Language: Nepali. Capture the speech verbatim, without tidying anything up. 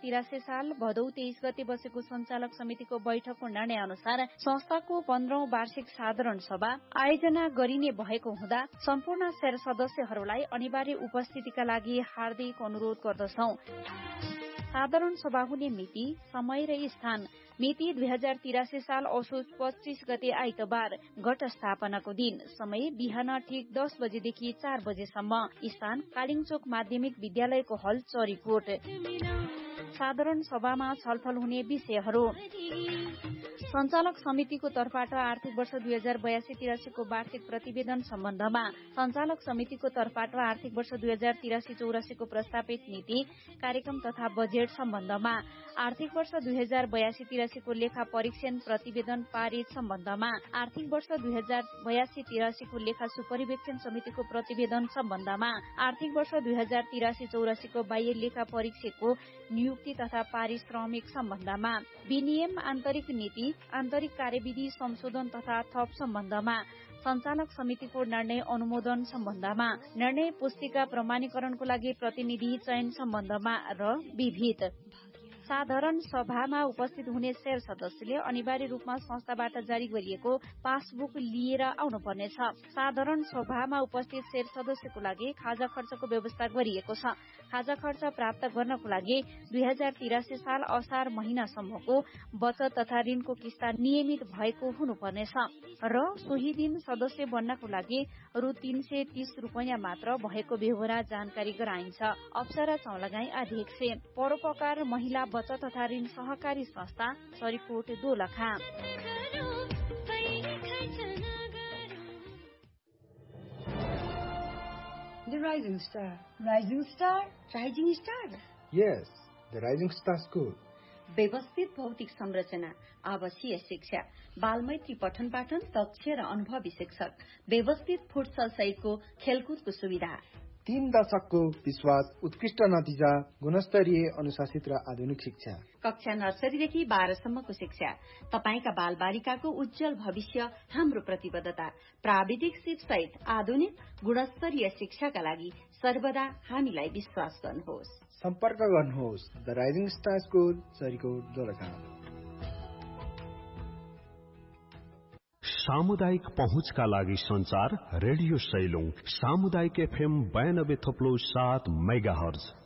तिरासी साल भदौ तेइस गते बसेको सञ्चालक समितिको बैठकको निर्णय अनुसार संस्थाको पन्ध्रौं वार्षिक साधारण सभा आयोजना गरिने भएको हुँदा सम्पूर्ण शेयर सदस्यहरूलाई अनिवार्य उपस्थितिका लागि हार्दिक अनुरोध गर्दछौं। साधारण सभा हुने मिति, समय र स्थान। मिति दुई हजार तिरासी साल असोज पच्चीस गते आइतबार, घटस्थापनाको दिन। समय बिहान ठिक दस बजेदेखि चार बजेसम्म। स्थान कालिङचोक माध्यमिक विद्यालयको हल, चरीकोट। साधारण सभामा छलफल हुने विषयहरू: सञ्चालक समितिको तर्फबाट आर्थिक वर्ष दुई हजार बयासी तिरासीको वार्षिक प्रतिवेदन सम्बन्धमा, सञ्चालक समितिको तर्फबाट आर्थिक वर्ष दुई हजार तिरासी चौरासीको प्रस्तावित नीति कार्यक्रम तथा बजेट सम्बन्धमा, आर्थिक वर्ष दुई हजार बयासी तिरासीको लेखा परीक्षण प्रतिवेदन पारित सम्बन्धमा, आर्थिक वर्ष दुई हजार बयासी तिरासीको लेखा सुपरिवेक्षण समितिको प्रतिवेदन सम्बन्धमा, आर्थिक वर्ष दुई हजार तिरासी चौरासीको बाह्य लेखा परीक्षकको नियुक्ति तथा पारिश्रमिक सम्बन्धमा, विनियम आन्तरिक नीति आन्तरिक कार्यविधि संशोधन तथा थप सम्बन्धमा, सञ्चालक समितिको निर्णय अनुमोदन सम्बन्धमा, निर्णय पुस्तिका प्रमाणीकरणको लागि प्रतिनिधि चयन सम्बन्धमा र विविध। साधारण सभामा उपस्थित हुने शेयर सदस्यले अनिवार्य रूपमा संस्थाबाट जारी गरिएको पासबुक लिएर आउनुपर्नेछ। साधारण सभामा उपस्थित शेयर सदस्यको लागि खाजा खर्चको व्यवस्था गरिएको छ। खाजा खर्च प्राप्त गर्नको लागि दुई हजार तिरासी साल असार महिनासम्मको बचत तथा ऋणको किस्ता नियमित भएको हुनुपर्नेछ र सोही दिन सदस्य बन्नको लागि रु तीन सय तीस रूपियाँ मात्र भएको बेहोरा जानकारी गराइन्छ। अप्सरा चौलागाई अध्यक्ष, परोपकार महिला बचत तथा ऋण सहकारी संस्था, Charikot, Dolakha. The Rising Star. Rising Star? Rising Star? Yes, the Rising Star School. व्यवस्थित भौतिक संरचना, आवासीय शिक्षा, बालमैत्री पठन पाठन, दक्ष र अनुभवी शिक्षक, व्यवस्थित फुटसल सहितको खेलकुदको सुविधा, तीन दशकको विश्वास, उत्कृष्ट नतिजा, गुणस्तरीय अनुशासित र आधुनिक शिक्षा, कक्षा नर्सरीदेखि बाह्रसम्मको शिक्षा, तपाईका बाल बालिकाको उज्जवल भविष्य हाम्रो प्रतिबद्धता, प्राविधिक सिप सहित आधुनिक गुणस्तरीय शिक्षाका लागि सर्वदा हामीलाई विश्वास गर्नुहोस्। सम्पर्क गर्नुहोस् the rising star school, Charikot, Dolakha. सामुदायिक पहुँचका लागि संचार रेडियो सैलुङ, सामुदायिक एफएम बयानब्बे थप्लो सात मेगा हर्ज।